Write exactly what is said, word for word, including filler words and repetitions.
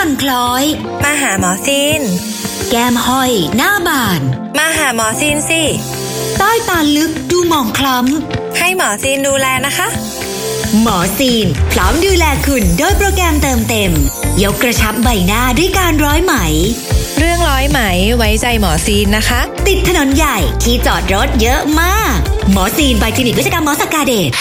มันคล้อยมาหาหมอซีนแก้มห้อยหน้าบานมาหาหมอซีนสิใต้ตาลึกดูหมองคล้ำให้หมอซีนดูแลนะคะหมอซีนพร้อมดูแลคุณด้วยโปรแกรมเติมเต็มยกกระชับใบหน้าด้วยการร้อยไหมเรื่องร้อยไหมไว้ใจหมอซีนนะคะติดถนนใหญ่ที่จอดรถเยอะมากหมอซีนใบคลินิกวิศวกรรมหมอสกาเดช